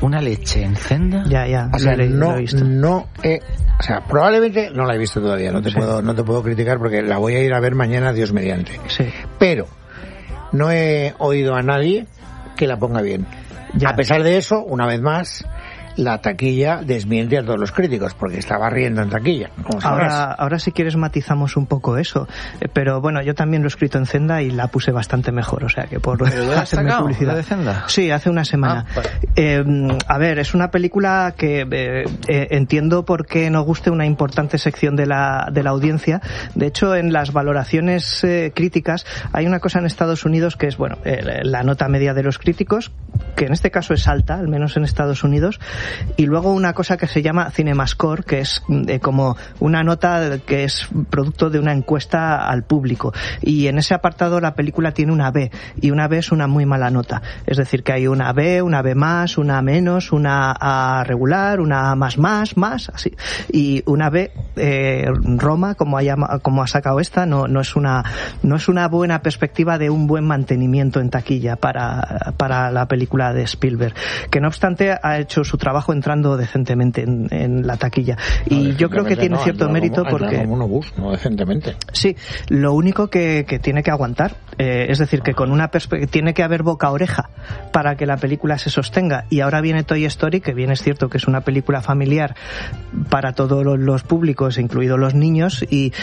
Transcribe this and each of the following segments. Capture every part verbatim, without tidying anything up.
¿Una leche en Zenda? Ya, ya. O sea, lo he, no, lo he visto. no he, o sea, probablemente no la he visto todavía, no te Sí. puedo, no te puedo criticar porque la voy a ir a ver mañana, Dios mediante. Sí. Pero no he oído a nadie que la ponga bien. Ya. A pesar de eso, una vez más, la taquilla desmiente a todos los críticos, porque estaba riendo en taquilla, como sabrás. Ahora, ahora si quieres matizamos un poco eso, eh, pero bueno, yo también lo he escrito en Zenda y la puse bastante mejor, o sea que por ¿Pero ya has hacerme sacado publicidad. la de Zenda? Sí, hace una semana. Ah, vale. eh, a ver, es una película que eh, eh, entiendo por qué no guste una importante sección de la, de la audiencia. De hecho, en las valoraciones eh, críticas hay una cosa en Estados Unidos que es, bueno, eh, la nota media de los críticos, que en este caso es alta, al menos en Estados Unidos, y luego una cosa que se llama CinemaScore, que es eh, como una nota que es producto de una encuesta al público, y en ese apartado la película tiene una B, y una B es una muy mala nota, es decir que hay una B, una B más, una menos, una A regular, una A más más, más, así, y una B eh, Roma, como ha, llama, como ha sacado esta, no, no es una no es una buena perspectiva de un buen mantenimiento en taquilla para, para la película de Spielberg, que no obstante ha hecho su trabajo entrando decentemente en, en la taquilla, y No, yo creo que tiene no, cierto no, mérito como, porque como un obús, no decentemente. sí, lo único que, que tiene que aguantar, eh, es decir, que con una perspe- tiene que haber boca oreja para que la película se sostenga, y ahora viene Toy Story, que bien es cierto que es una película familiar para todos los, los públicos, incluidos los niños, y,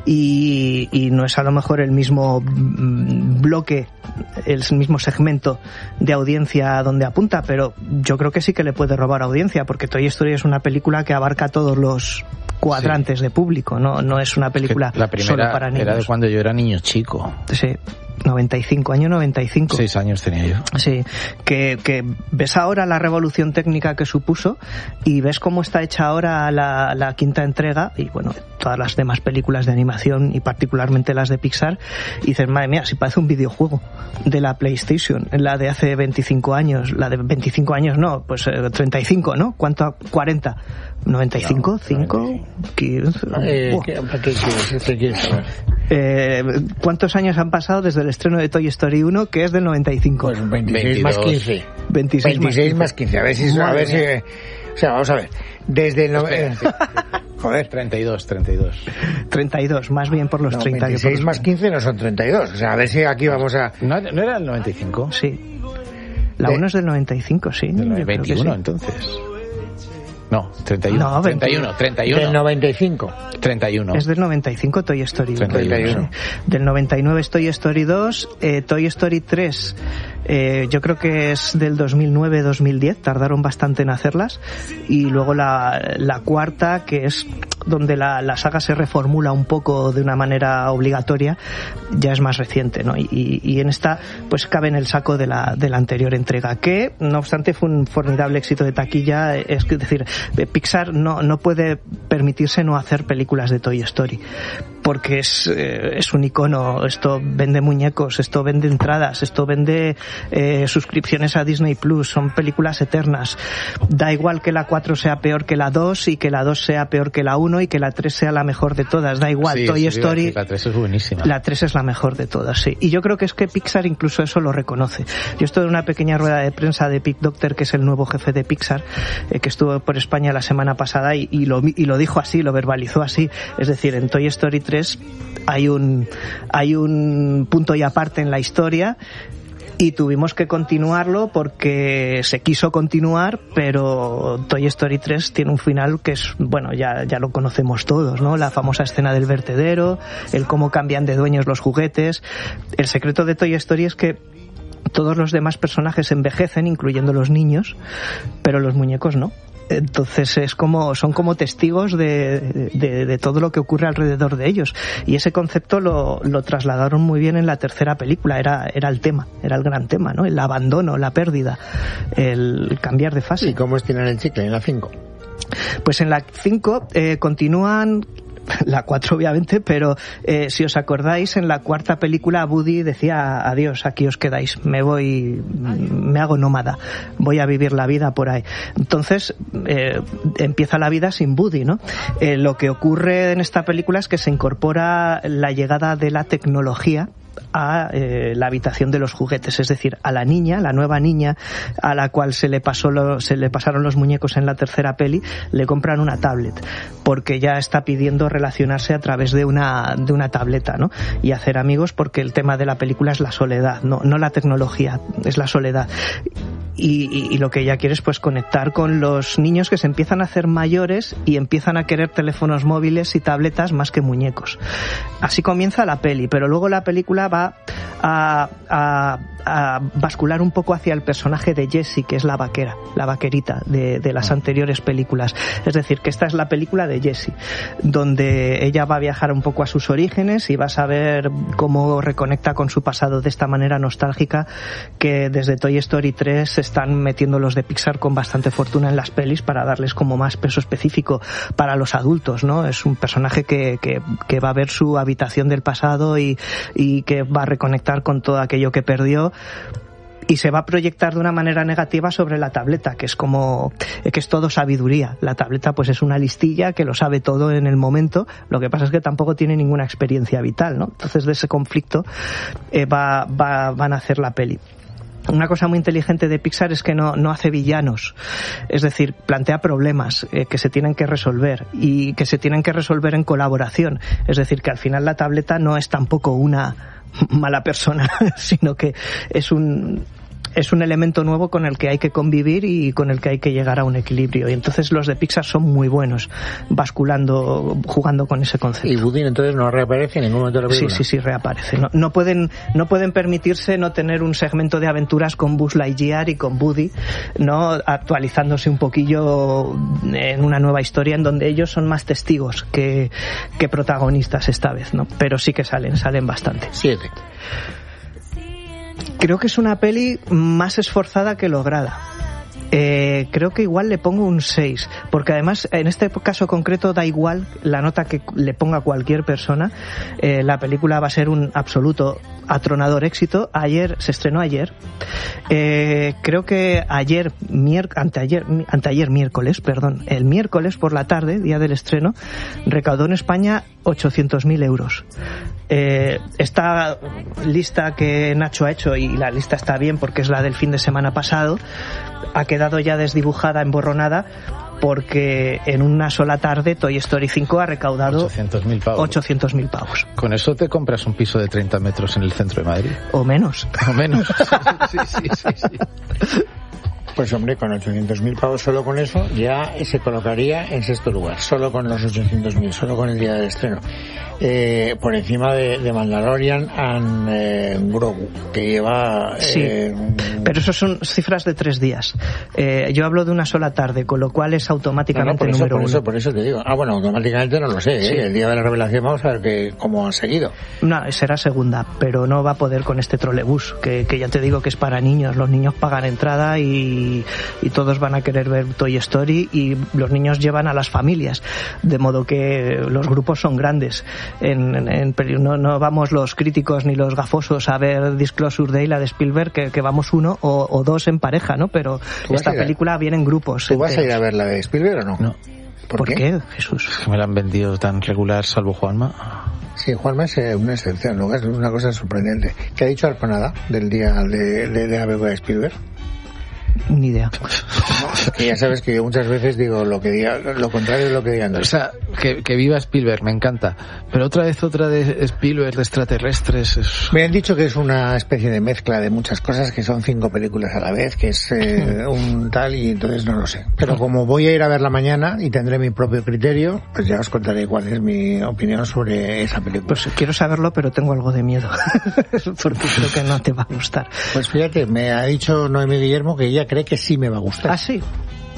y, y no es a lo mejor el mismo mm, bloque, el mismo segmento de audiencia donde apunta, pero yo creo que sí que le puede robar audiencia, porque Toy Story es una película que abarca todos los cuadrantes sí. de público, no no es una película la primera solo para niños. Era de cuando yo era niño chico. Sí, noventa y cinco, año noventa y cinco. Seis años tenía yo. Sí, que, que ves ahora la revolución técnica que supuso y ves cómo está hecha ahora la, la quinta entrega y bueno, todas las demás películas de animación y particularmente las de Pixar, y dices, madre mía, si parece un videojuego de la PlayStation, la de hace veinticinco años, la de veinticinco años no, pues eh, treinta y cinco, ¿no? ¿Cuánto? cuarenta. ¿noventa y cinco? No, ¿cinco? quince. Eh, ¿qué, ¿Qué quieres? ¿Qué quieres saber? Eh, ¿Cuántos años han pasado desde el estreno de Toy Story uno, que es del noventa y cinco? Pues veintiséis más quince. veintiséis, veintiséis más quince. A ver si... A ver si o sea, vamos a ver. Desde el... No, eh, joder. treinta y dos, treinta y dos. treinta y dos, más bien por los no, treinta. veintiséis que por los... más quince no son treinta y dos. O sea, a ver si aquí vamos a... ¿No, no era el noventa y cinco? Sí. La uno es del noventa y cinco, sí. Del veintiuno, sí. Entonces... No, treinta y uno. No, treinta y uno, treinta y uno. Del noventa y cinco. treinta y uno. Es del noventa y cinco Toy Story. treinta y uno. Del noventa y nueve es Toy Story dos, eh, Toy Story tres, eh, yo creo que es del dos mil nueve dos mil diez, tardaron bastante en hacerlas, y luego la, la cuarta, que es donde la, la saga se reformula un poco de una manera obligatoria, ya es más reciente, ¿no? Y, y en esta pues cabe en el saco de la, de la anterior entrega, que no obstante fue un formidable éxito de taquilla. Es decir, Pixar no, no puede permitirse no hacer películas de Toy Story, porque es, eh, es un icono. Esto vende muñecos, esto vende entradas, esto vende eh, suscripciones a Disney Plus, son películas eternas. Da igual que la cuatro sea peor que la dos y que la dos sea peor que la uno y que la tres sea la mejor de todas, da igual. Sí, Toy sí, Story, la tres es buenísima. La tres es la mejor de todas, sí. Y yo creo que es que Pixar incluso eso lo reconoce. Yo estoy en una pequeña rueda de prensa de Pete Docter, que es el nuevo jefe de Pixar, eh, que estuvo por España la semana pasada y, y, lo, y lo dijo así, lo verbalizó así. Es decir, en Toy Story tres hay un, hay un punto y aparte en la historia, y tuvimos que continuarlo porque se quiso continuar, pero Toy Story tres tiene un final que es, bueno, ya, ya lo conocemos todos, ¿no? La famosa escena del vertedero, el cómo cambian de dueños los juguetes. El secreto de Toy Story es que todos los demás personajes envejecen, incluyendo los niños, pero los muñecos no. Entonces es como, son como testigos de, de, de todo lo que ocurre alrededor de ellos, y ese concepto lo, lo trasladaron muy bien en la tercera película. Era, era el tema, era el gran tema, ¿no? El abandono, la pérdida, el cambiar de fase. ¿Y cómo estiran el chicle en la cinco? Pues en la cinco eh, continúan la cuatro obviamente, pero eh, si os acordáis, en la cuarta película Woody decía adiós, aquí os quedáis, me voy, me hago nómada, voy a vivir la vida por ahí. Entonces eh, empieza la vida sin Woody, ¿no? Eh, lo que ocurre en esta película es que se incorpora la llegada de la tecnología a eh, la habitación de los juguetes, es decir, a la niña, la nueva niña a la cual se le pasó lo, se le pasaron los muñecos en la tercera peli, le compran una tablet porque ya está pidiendo relacionarse a través de una de una tableta, ¿no? Y hacer amigos, porque el tema de la película es la soledad, no no la tecnología, es la soledad. Y, y, y lo que ella quiere es pues conectar con los niños que se empiezan a hacer mayores y empiezan a querer teléfonos móviles y tabletas más que muñecos. Así comienza la peli, pero luego la película va a, a, a bascular un poco hacia el personaje de Jessie, que es la vaquera, la vaquerita de, de las anteriores películas. Es decir, que esta es la película de Jessie, donde ella va a viajar un poco a sus orígenes y va a saber cómo reconecta con su pasado de esta manera nostálgica que desde Toy Story tres se están metiendo los de Pixar con bastante fortuna en las pelis para darles como más peso específico para los adultos, ¿no? Es un personaje que, que, que va a ver su habitación del pasado y, y que va a reconectar con todo aquello que perdió, y se va a proyectar de una manera negativa sobre la tableta, que es como que es todo sabiduría. La tableta pues es una listilla que lo sabe todo en el momento, lo que pasa es que tampoco tiene ninguna experiencia vital, ¿no? Entonces de ese conflicto eh, va, va, van a hacer la peli. Una cosa muy inteligente de Pixar es que no, no hace villanos, es decir, plantea problemas eh, que se tienen que resolver y que se tienen que resolver en colaboración. Es decir, que al final la tableta no es tampoco una mala persona, sino que es un es un elemento nuevo con el que hay que convivir y con el que hay que llegar a un equilibrio. Y entonces los de Pixar son muy buenos basculando, jugando con ese concepto. ¿Y Woody entonces no reaparece en ningún momento de la película? Sí, sí, sí, reaparece. No, no pueden no pueden permitirse no tener un segmento de aventuras con Buzz Lightyear y con Woody, no actualizándose un poquillo en una nueva historia en donde ellos son más testigos que, que protagonistas esta vez, ¿no? Pero sí que salen, salen bastante. Siete. Creo que es una peli más esforzada que lograda. Eh, creo que igual le pongo un seis, porque además en este caso concreto da igual la nota que le ponga cualquier persona. Eh, la película va a ser un absoluto atronador éxito. Ayer se estrenó ayer. Eh, creo que ayer, mier, anteayer, anteayer miércoles, perdón, el miércoles por la tarde, día del estreno, recaudó en España ochocientos mil euros. Eh, esta lista que Nacho ha hecho, y la lista está bien porque es la del fin de semana pasado, ha quedado ya desdibujada, emborronada, porque en una sola tarde Toy Story cinco ha recaudado ochocientos mil pavos. ochocientos mil pavos. ¿Con eso te compras un piso de treinta metros en el centro de Madrid? O menos. O menos. Sí, sí, sí, sí. Pues hombre, con ochocientos mil pavos, solo con eso ya se colocaría en sexto lugar, solo con los ochocientos mil, solo con el día del estreno. Eh, por encima de, de Mandalorian and eh, Grogu, que lleva... Sí, eh, pero eso son cifras de tres días. Eh, yo hablo de una sola tarde, con lo cual es automáticamente no, no, por eso, número por uno. Eso, por eso te digo. Ah, bueno, automáticamente no lo sé, ¿eh? Sí. El día de la revelación vamos a ver que, cómo ha seguido. No, será segunda, pero no va a poder con este trolebús, que, que ya te digo que es para niños. Los niños pagan entrada y, y todos van a querer ver Toy Story, y los niños llevan a las familias, de modo que los grupos son grandes. En, en, en, no, no vamos los críticos ni los gafosos a ver Disclosure Day, la de Spielberg, que, que vamos uno o, o dos en pareja, ¿no? Pero esta película viene en grupos. ¿Tú vas a ir a ver la de Spielberg o no? No. ¿Por, ¿Por qué? qué, Jesús? Que me la han vendido tan regular, salvo Juanma. Sí, Juanma es una excepción, ¿no? Es una cosa sorprendente. ¿Qué ha dicho Arconada del día de, de, de la película de Spielberg? Ni idea. No, que ya sabes que yo muchas veces digo lo que diga, lo contrario de lo que digan. O sea, que, que viva Spielberg, me encanta. Pero otra vez otra de Spielberg, de extraterrestres. Es... Me han dicho que es una especie de mezcla de muchas cosas, que son cinco películas a la vez, que es eh, un tal, y entonces no lo sé. Pero como voy a ir a verla mañana y tendré mi propio criterio, pues ya os contaré cuál es mi opinión sobre esa película. Pues quiero saberlo, pero tengo algo de miedo. Porque creo que no te va a gustar. Pues fíjate, me ha dicho Noemí Guillermo que ella cree que sí me va a gustar. ¿Ah, sí?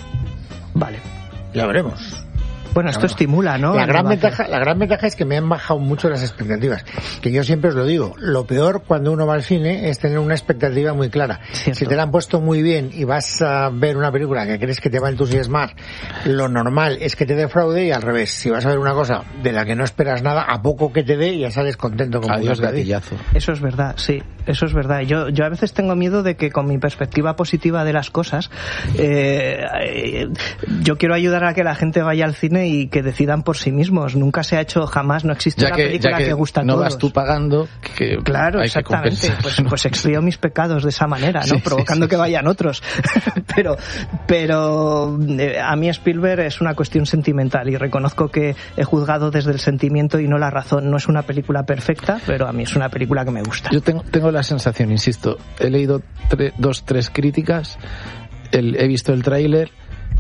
Vale. Ya veremos. Bueno, esto Claro. estimula, ¿no? La gran, No ventaja, la gran ventaja es que me han bajado mucho las expectativas. Que yo siempre os lo digo, lo peor cuando uno va al cine es tener una expectativa muy clara. Cierto. Si te la han puesto muy bien y vas a ver una película que crees que te va a entusiasmar, lo normal es que te defraude, y al revés. Si vas a ver una cosa de la que no esperas nada, a poco que te dé ya sales contento como Adiós, un gatillazo. gatillazo. Eso es verdad, sí, eso es verdad. Yo, yo a veces tengo miedo de que con mi perspectiva positiva de las cosas, eh, eh, yo quiero ayudar a que la gente vaya al cine cine y que decidan por sí mismos. Nunca se ha hecho, jamás, no existe ya una que, película que, que gusta a no todos. vas tú pagando, que claro, hay exactamente. Que pues, pues expió mis pecados de esa manera, ¿no? Sí, Provocando sí, sí, que sí. vayan otros. pero, pero eh, a mí Spielberg es una cuestión sentimental y reconozco que he juzgado desde el sentimiento y no la razón. No es una película perfecta, pero a mí es una película que me gusta. Yo tengo, tengo la sensación, insisto, he leído tre, dos, tres críticas, el, he visto el tráiler,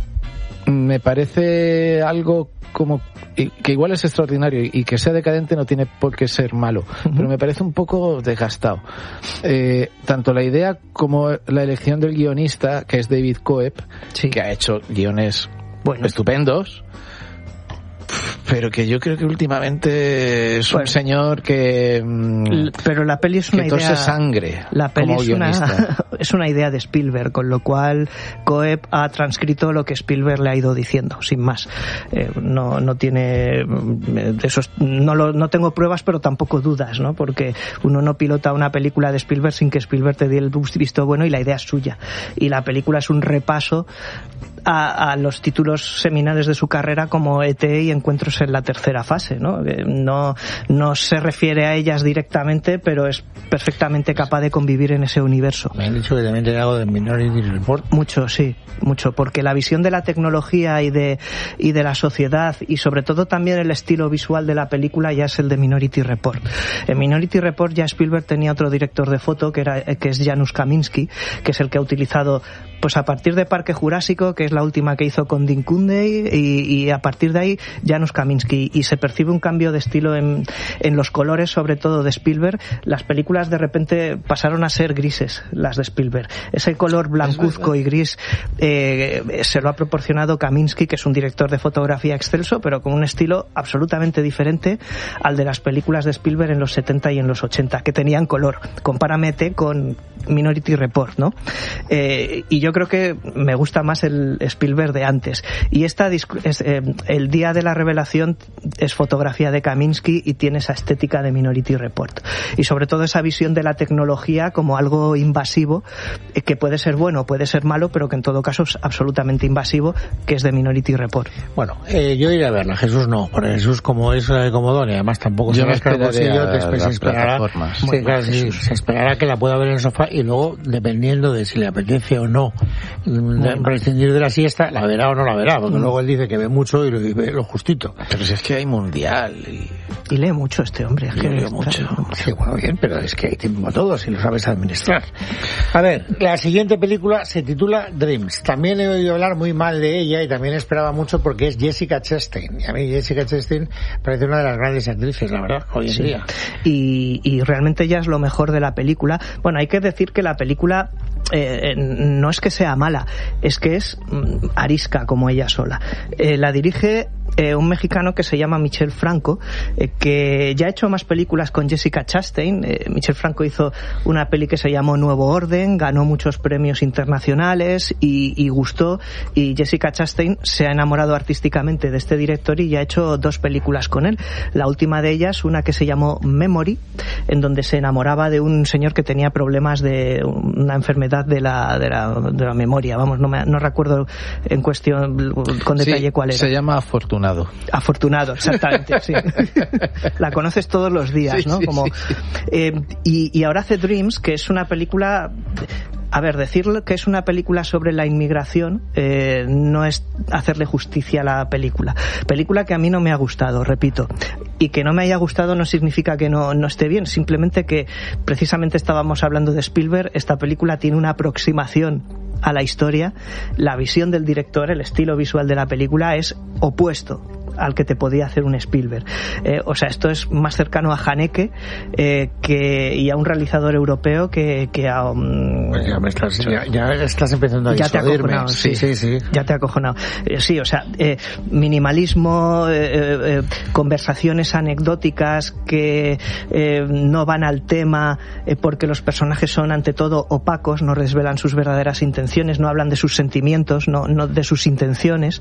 me parece algo como que igual es extraordinario y que sea decadente no tiene por qué ser malo, uh-huh. pero me parece un poco desgastado. Eh, tanto la idea como la elección del guionista, que es David Coeb, sí. que ha hecho guiones bueno. estupendos, pero que yo creo que últimamente es un bueno, señor que pero la peli es una que idea tose sangre la peli como es guionista. una es una idea de Spielberg, con lo cual Coeb ha transcrito lo que Spielberg le ha ido diciendo, sin más. Eh, no no tiene de esos no lo, no tengo pruebas, pero tampoco dudas, ¿no? Porque uno no pilota una película de Spielberg sin que Spielberg te dé el visto bueno y la idea es suya. Y la película es un repaso A, a los títulos seminales de su carrera como E T y Encuentros en la tercera fase, ¿no? No, no se refiere a ellas directamente, pero es perfectamente capaz de convivir en ese universo. Me han dicho que también tiene algo de Minority Report. Mucho, sí, mucho, porque la visión de la tecnología y de, y de la sociedad, y sobre todo también el estilo visual de la película, ya es el de Minority Report. En Minority Report ya Spielberg tenía otro director de foto, que era que es Janusz Kaminski, que es el que ha utilizado, pues a partir de Parque Jurásico, que es la última que hizo con Dean Kundey, y, y a partir de ahí Janusz Kaminski, y se percibe un cambio de estilo en, en los colores, sobre todo de Spielberg. Las películas de repente pasaron a ser grises, las de Spielberg. Ese color blancuzco y gris eh, se lo ha proporcionado Kaminski, que es un director de fotografía excelso, pero con un estilo absolutamente diferente al de las películas de Spielberg en los setenta y en los ochenta, que tenían color. Compárame con Minority Report, ¿no? Eh, y yo creo que me gusta más el Spielberg de antes. Y esta es, eh, el día de la revelación es fotografía de Kaminski y tiene esa estética de Minority Report. Y sobre todo esa visión de la tecnología como algo invasivo, eh, que puede ser bueno, puede ser malo, pero que en todo caso es absolutamente invasivo, que es de Minority Report. Bueno, eh, yo iré a verla, Jesús no, porque Jesús como es eh, comodón y además tampoco yo se rasca el bolsillo, después se esperará, sí, bueno, claro, sí, se esperará que la pueda ver en el sofá y luego, dependiendo de si le apetece o no bueno. prescindir de la siesta, la verá o no la verá, porque mm. luego él dice que ve mucho y lo, y ve lo justito. Pero si es que hay mundial y, y lee mucho este hombre, es que lee mucho. Sí, bueno, bien, pero es que hay tiempo para todo si lo sabes administrar. A ver, la siguiente película se titula Dreams. También he oído hablar muy mal de ella y también esperaba mucho porque es Jessica Chastain. Y a mí Jessica Chastain parece una de las grandes actrices, la verdad, hoy en sí. día. Y, y realmente ella es lo mejor de la película. Bueno, hay que decir que la película eh, no es que sea mala, es que es mm, arisca como ella sola. Eh, la dirige eh, un mexicano que se llama Michel Franco, eh, que ya ha hecho más películas con Jessica Chastain. Eh, Michel Franco hizo una peli que se llamó Nuevo Orden, ganó muchos premios internacionales y, y gustó, y Jessica Chastain se ha enamorado artísticamente de este director y ya ha hecho dos películas con él. La última de ellas, una que se llamó Memory, en donde se enamoraba de un señor que tenía problemas de una enfermedad de la, de la, de la memoria, vamos, no, me, no recuerdo en cuestión con detalle sí, cuál era. Se llama Afortunado. Afortunado, exactamente, sí. La conoces todos los días, sí, ¿no? Sí, Como, sí. Eh, y, y ahora hace Dreams, que es una película... A ver, decir que es una película sobre la inmigración eh, no es hacerle justicia a la película. Película que a mí no me ha gustado, repito. Y que no me haya gustado no significa que no, no esté bien, simplemente que precisamente estábamos hablando de Spielberg. Esta película tiene una aproximación a la historia. La visión del director, el estilo visual de la película es opuesto al que te podía hacer un Spielberg. Eh, o sea, esto es más cercano a Haneke eh, que, y a un realizador europeo que, que a... Um, pues ya, me estás, ya, ya estás empezando a ya te ha acojonado, sí, sí, sí. Ya te ha acojonado. Eh, sí, o sea, eh, minimalismo, eh, eh, conversaciones anecdóticas que eh, no van al tema eh, porque los personajes son ante todo opacos, no desvelan sus verdaderas intenciones, no hablan de sus sentimientos, no, no de sus intenciones.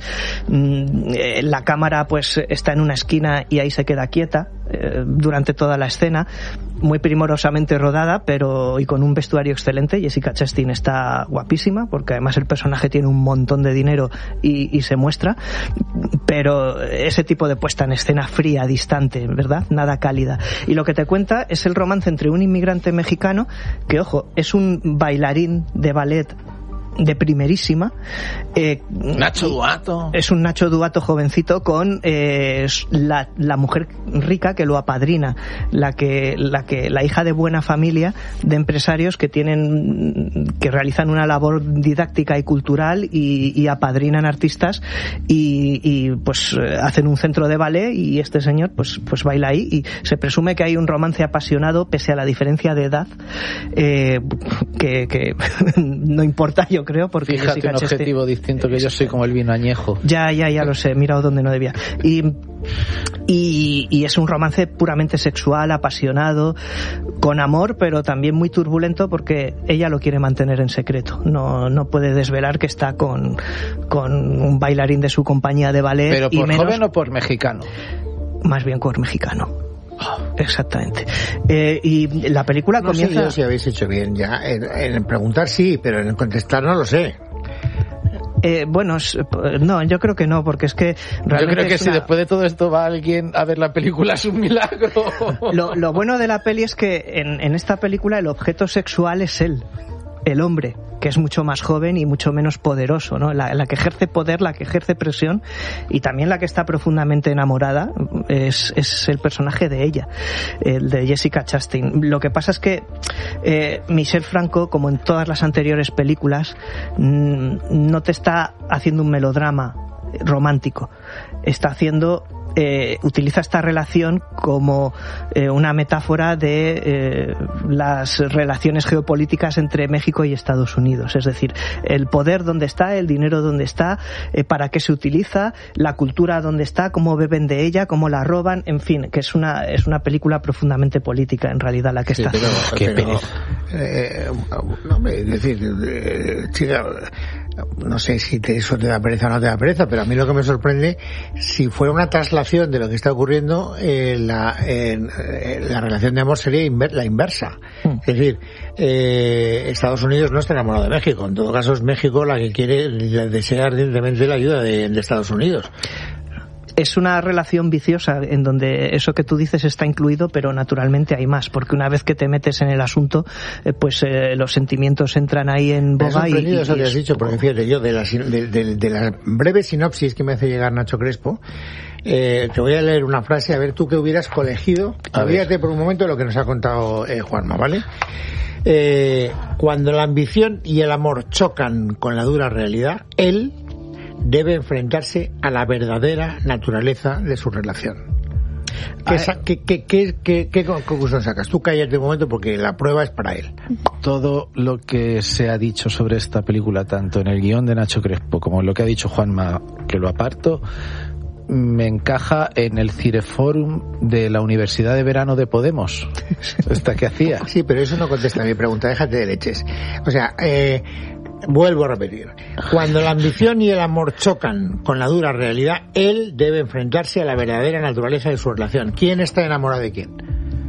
Mm, eh, la cámara pues está en una esquina y ahí se queda quieta eh, durante toda la escena. muy primorosamente rodada, pero y con un vestuario excelente. Jessica Chastain está guapísima, porque además el personaje tiene un montón de dinero y, y se muestra, pero ese tipo de puesta en escena fría, distante, ¿verdad? Nada cálida. Y lo que te cuenta es el romance entre un inmigrante mexicano, que, ojo, es un bailarín de ballet de primerísima, eh, Nacho Duato es un Nacho Duato jovencito con eh, la, la mujer rica que lo apadrina, la que la que la hija de buena familia de empresarios que tienen que realizan una labor didáctica y cultural y, y apadrinan artistas y, y pues hacen un centro de ballet y este señor pues pues baila ahí y se presume que hay un romance apasionado pese a la diferencia de edad, eh, que, que no importa, yo creo, porque fíjate, Jessica un objetivo Chastain, distinto, que yo soy como el vino añejo. Ya, ya, ya lo sé, he mirado donde no debía. Y, y, y es un romance puramente sexual, apasionado, con amor, pero también muy turbulento porque ella lo quiere mantener en secreto. No, no puede desvelar que está con, con un bailarín de su compañía de ballet. ¿Pero por y menos, joven o por mexicano? Más bien por mexicano. Exactamente. Eh, y la película no comienza... sé yo si habéis hecho bien ya. En, en preguntar sí, pero en contestar no lo sé. Eh, bueno, no, yo creo que no, porque es que realmente yo creo que es si una... después de todo esto va alguien a ver la película es un milagro. Lo, lo bueno de la peli es que en, en esta película el objeto sexual es él, el hombre, que es mucho más joven y mucho menos poderoso, ¿no? La, la que ejerce poder, la que ejerce presión y también la que está profundamente enamorada es, es el personaje de ella, el de Jessica Chastain. Lo que pasa es que eh, Michel Franco, como en todas las anteriores películas, mmm, no te está haciendo un melodrama romántico, está haciendo Eh, utiliza esta relación como eh, una metáfora de eh, las relaciones geopolíticas entre México y Estados Unidos, es decir, el poder donde está, el dinero donde está, eh, para qué se utiliza, la cultura donde está, cómo beben de ella, cómo la roban, en fin, que es una es una película profundamente política en realidad la que sí, está pero, haciendo. pero, eh, no, es decir, eh, chica, no sé si te, eso te da pereza o no te da pereza, pero a mí lo que me sorprende, si fuera una traslación de lo que está ocurriendo, eh, la, eh, la relación de amor sería inver, la inversa. Mm. Es decir, eh, Estados Unidos no está enamorado de México, en todo caso es México la que quiere, desea ardientemente la ayuda de, de Estados Unidos. Es una relación viciosa en donde eso que tú dices está incluido, pero naturalmente hay más, porque una vez que te metes en el asunto, eh, pues eh, los sentimientos entran ahí en boga. Me ha sorprendido y, eso y que has es... dicho, porque fíjate, yo de la, de, de, de la breve sinopsis que me hace llegar Nacho Crespo, eh, te voy a leer una frase, a ver tú qué hubieras colegido. Olvídate por un momento de lo que nos ha contado eh, Juanma, ¿vale? Eh, cuando la ambición y el amor chocan con la dura realidad, él debe enfrentarse a la verdadera naturaleza de su relación. ¿Qué, sa- qué, qué, qué, qué, qué conclusión sacas? Tú cállate un momento porque la prueba es para él. Todo lo que se ha dicho sobre esta película, tanto en el guión de Nacho Crespo como en lo que ha dicho Juanma, que lo aparto, me encaja en el Cireforum de la Universidad de Verano de Podemos. Esta que hacía. Sí, pero eso no contesta a mi pregunta, déjate de leches. O sea, eh... vuelvo a repetir. Cuando la ambición y el amor chocan con la dura realidad, él debe enfrentarse a la verdadera naturaleza de su relación. ¿Quién está enamorado de quién?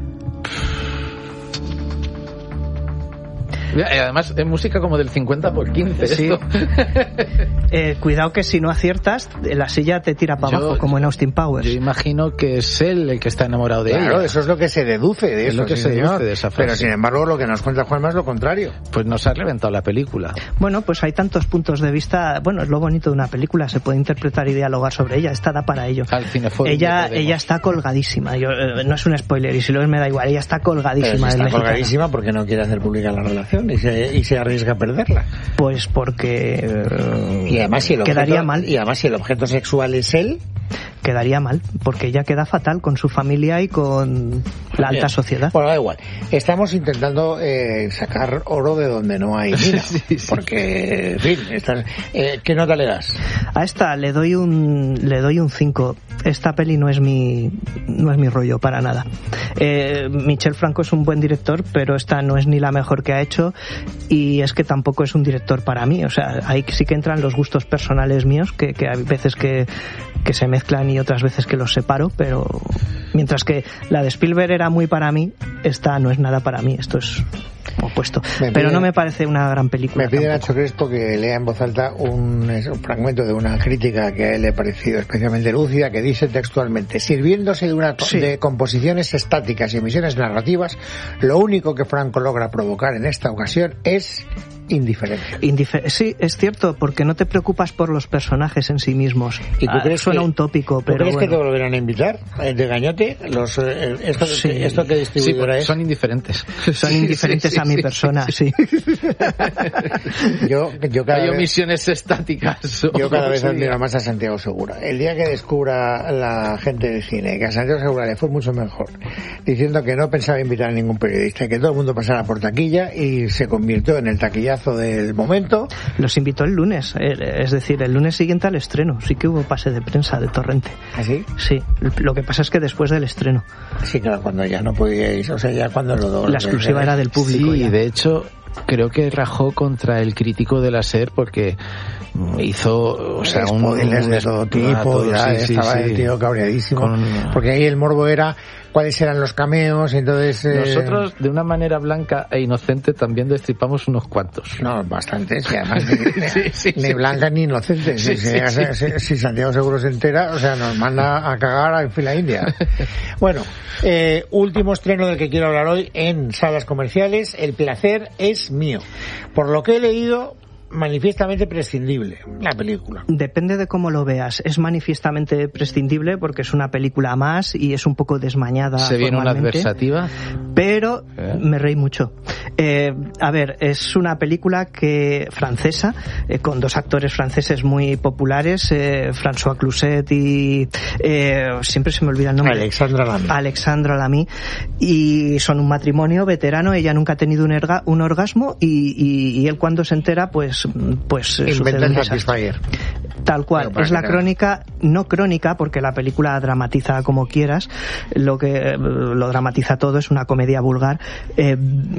Y además es música como del cincuenta por quince. Sí. Esto. Eh, cuidado que si no aciertas, la silla te tira para abajo, como en Austin Powers. Yo imagino que es él el que está enamorado de claro, ella. Claro, eso es lo que se deduce de es eso. lo que sí, se señor. deduce de esa frase. Pero sin embargo, lo que nos cuenta Juanma es lo contrario. Pues nos ha reventado la película. Bueno, pues hay tantos puntos de vista. Bueno, es lo bonito de una película, se puede interpretar y dialogar sobre ella. Esta da para ello. Al Cineforum ella, ella está colgadísima. Yo, eh, no es un spoiler y si lo es me da igual. Ella está colgadísima. Pero si está del colgadísima mexicano. porque no quiere hacer pública la relación y se, y se arriesga a perderla. Pues porque eh, y además si el quedaría objeto, mal. Y además si el objeto sexual es él, quedaría mal, porque ella queda fatal con su familia y con la alta bien. Sociedad. Bueno, da igual. Estamos intentando eh, sacar oro de donde no hay mina. Sí, sí. Porque, en fin, estás, eh, ¿qué nota le das? A esta le doy un le doy un cinco. Esta peli no es mi no es mi rollo para nada. Eh, Michel Franco es un buen director, pero esta no es ni la mejor que ha hecho y es que tampoco es un director para mí. O sea, ahí sí que entran los gustos personales míos, que, que hay veces que que se mezclan y otras veces que los separo, pero mientras que la de Spielberg era muy para mí, esta no es nada para mí, esto es opuesto. Me pero pide, no me parece una gran película. Me pide Nacho Crespo que lea en voz alta un, un fragmento de una crítica que a él le ha parecido especialmente lúcida, que dice textualmente: sirviéndose de una sí. de composiciones estáticas y emisiones narrativas, lo único que Franco logra provocar en esta ocasión es indiferencia. Indifer- sí, es cierto, porque no te preocupas por los personajes en sí mismos. ¿Y tú crees Suena que, un tópico, ¿tú pero crees bueno. que te volverán a invitar de gañote? Los, eh, esto, sí. esto que distribuidora sí, es. Son indiferentes. Son indiferentes sí, sí, a mi sí, persona, sí. sí. yo, yo cada Hay vez, omisiones estáticas. Yo cada vez admiro más a Santiago Segura. El día que descubra la gente del cine que a Santiago Segura le fue mucho mejor, diciendo que no pensaba invitar a ningún periodista y que todo el mundo pasara por taquilla, y se convirtió en el taquillazo del momento. Los invitó el lunes, es decir, el lunes siguiente al estreno. Sí que hubo pase de prensa de Torrente. ¿Ah, sí? Sí, lo que pasa es que después del estreno. Sí, claro, cuando ya no podíais, o sea, ya cuando lo... La exclusiva era del público. Sí, ya. De hecho, creo que rajó contra el crítico de la SER porque hizo, o sea, un... spoilers de todo tipo, ya sí, estaba sí, el tío sí. cabreadísimo, Con... porque ahí el morbo era cuáles eran los cameos, entonces... Eh... Nosotros, de una manera blanca e inocente, también destripamos unos cuantos. No, bastantes, y además ni, sí, sí, ni sí, blanca sí. ni inocente. Sí, si, sí, si, sí. Si, si Santiago Seguro se entera, o sea, nos manda a cagar en fila india. Bueno, eh, último estreno del que quiero hablar hoy en salas comerciales: El placer es mío. Por lo que he leído, manifiestamente prescindible la película. Depende de cómo lo veas. Es manifiestamente prescindible porque es una película más y es un poco desmañada. Se viene una adversativa, pero ¿Eh? me reí mucho. Eh, a ver, es una película que francesa, eh, con dos actores franceses muy populares, eh, François Cluzet y eh, siempre se me olvida el nombre. Alexandra Lamy. Alexandra Lamy, y son un matrimonio veterano. Ella nunca ha tenido un, erga, un orgasmo y, y, y él, cuando se entera, pues pues Inventa Satisfyer. Tal cual, es la crónica, no crónica, porque la película dramatiza como quieras, lo que lo dramatiza todo, es una comedia vulgar, eh,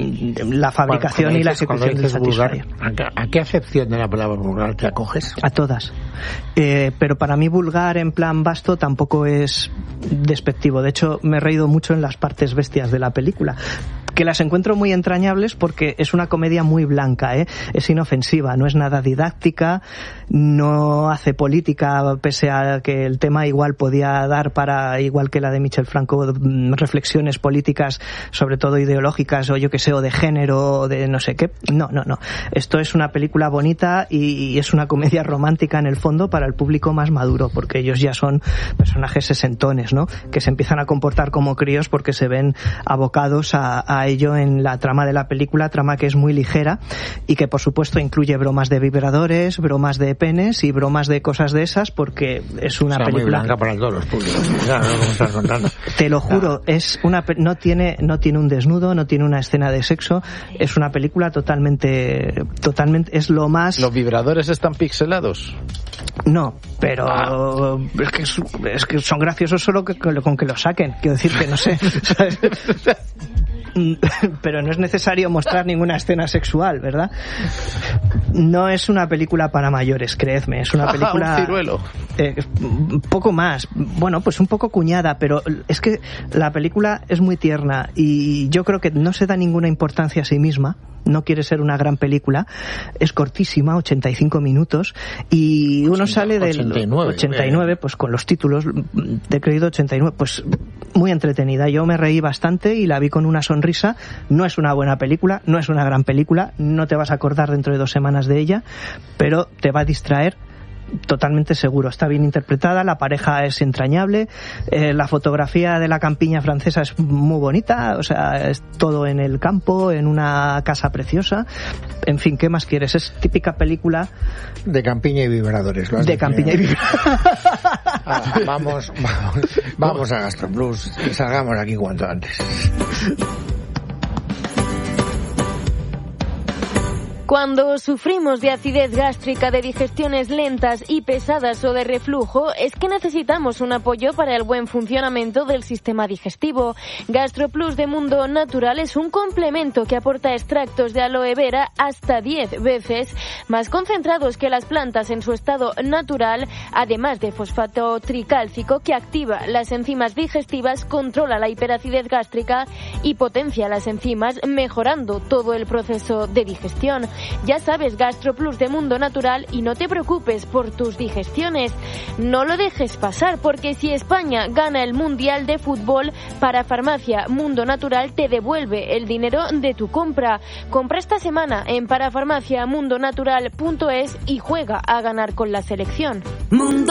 la fabricación cuando, cuando y la dices, ejecución de Satisfyer. Vulgar, ¿a qué acepción de la palabra vulgar te acoges? A todas. Eh, pero para mí vulgar en plan vasto tampoco es despectivo. De hecho, me he reído mucho en las partes bestias de la película, que las encuentro muy entrañables porque es una comedia muy blanca, ¿eh? Es inofensiva, no es nada didáctica, no hace política, pese a que el tema igual podía dar para, igual que la de Michel Franco, reflexiones políticas, sobre todo ideológicas, o yo que sé, o de género, o de no sé qué. No, no, no. Esto es una película bonita y es una comedia romántica en el fondo para el público más maduro, porque ellos ya son personajes sesentones, ¿no? Que se empiezan a comportar como críos porque se ven abocados a, a ello en la trama de la película, trama que es muy ligera y que por supuesto incluye bromas de vibradores, bromas de penes y bromas de cosas de esas, porque es una o sea, película muy blanca para todos los públicos. Claro, no, como estás contando. Te lo juro, ah. es una no tiene no tiene un desnudo, no tiene una escena de sexo, es una película totalmente totalmente es lo más. ¿Los vibradores están pixelados? No, pero ah. es, que, es que son graciosos solo que, con que lo saquen, quiero decir que no sé. Pero no es necesario mostrar ninguna escena sexual, ¿verdad? No es una película para mayores, creedme, es una película... un ciruelo. Eh, un poco más, bueno, pues un poco cuñada, pero es que la película es muy tierna y yo creo que no se da ninguna importancia a sí misma. No quiere ser una gran película, es cortísima, ochenta y cinco minutos, y uno ochenta, sale del ochenta y nueve, ochenta y nueve, pues con los títulos de crédito ochenta y nueve, pues muy entretenida. Yo me reí bastante y la vi con una sonrisa. No es una buena película, no es una gran película, no te vas a acordar dentro de dos semanas de ella, pero te va a distraer totalmente seguro. Está bien interpretada, la pareja es entrañable, eh, la fotografía de la campiña francesa es muy bonita, o sea, es todo en el campo, en una casa preciosa. En fin, ¿qué más quieres? Es típica película de campiña y vibradores. ¿Lo has de campiña y vibradores. Ah, vamos, vamos, vamos a Gastro Plus, que salgamos aquí cuanto antes. Cuando sufrimos de acidez gástrica, de digestiones lentas y pesadas o de reflujo, es que necesitamos un apoyo para el buen funcionamiento del sistema digestivo. GastroPlus de Mundo Natural es un complemento que aporta extractos de aloe vera hasta diez veces más concentrados que las plantas en su estado natural, además de fosfato tricálcico que activa las enzimas digestivas, controla la hiperacidez gástrica y potencia las enzimas, mejorando todo el proceso de digestión. Ya sabes, GastroPlus de Mundo Natural, y no te preocupes por tus digestiones. No lo dejes pasar, porque si España gana el Mundial de Fútbol, Parafarmacia Mundo Natural te devuelve el dinero de tu compra. Compra esta semana en parafarmacia mundo natural punto es y juega a ganar con la selección. Mundo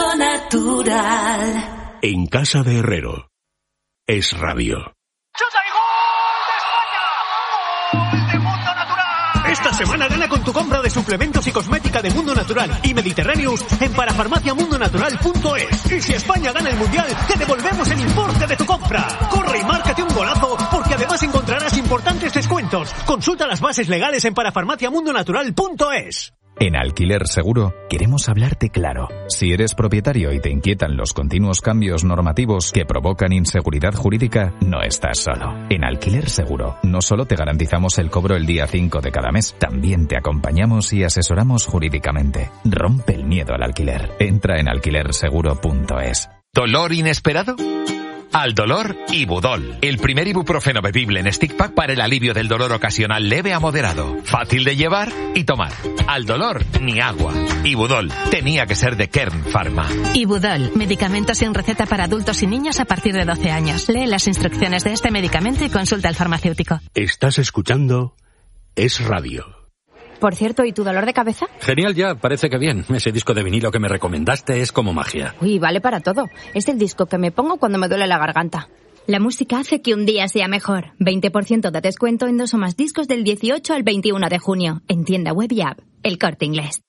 Natural. En casa de Herrero. Es radio. ¡Chuta y gol de España! ¡Gol de Mundo Natural! Esta semana gana con tu compra de suplementos y cosmética de Mundo Natural y Mediterráneos en parafarmacia mundo natural punto es. Y si España gana el Mundial, te devolvemos el importe de tu compra. Corre y márcate un golazo, porque además encontrarás importantes descuentos. Consulta las bases legales en parafarmacia mundo natural punto es. En Alquiler Seguro queremos hablarte claro. Si eres propietario y te inquietan los continuos cambios normativos que provocan inseguridad jurídica, no estás solo. En Alquiler Seguro no solo te garantizamos el cobro el día cinco de cada mes, también te acompañamos y asesoramos jurídicamente. Rompe el miedo al alquiler. Entra en alquiler seguro punto es. ¿Dolor inesperado? Al dolor, Ibudol, el primer ibuprofeno bebible en stick pack para el alivio del dolor ocasional leve a moderado, fácil de llevar y tomar. Al dolor, ni agua. Ibudol, tenía que ser de Kern Pharma. Ibudol, medicamento sin receta para adultos y niños a partir de doce años. Lee las instrucciones de este medicamento y consulta al farmacéutico. Estás escuchando Es Radio. Por cierto, ¿y tu dolor de cabeza? Genial ya, parece que bien. Ese disco de vinilo que me recomendaste es como magia. Uy, vale para todo. Es el disco que me pongo cuando me duele la garganta. La música hace que un día sea mejor. veinte por ciento de descuento en dos o más discos del dieciocho al veintiuno de junio. En tienda web y app. El Corte Inglés.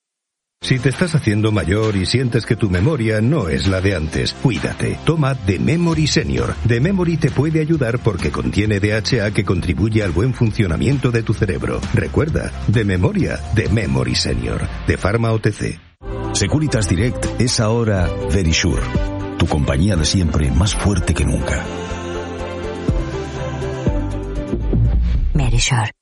Si te estás haciendo mayor y sientes que tu memoria no es la de antes, cuídate. Toma The Memory Senior. The Memory te puede ayudar porque contiene D H A que contribuye al buen funcionamiento de tu cerebro. Recuerda, de memoria, The Memory Senior. De Pharma O T C. Securitas Direct es ahora Verisure. Tu compañía de siempre, más fuerte que nunca. Verisure.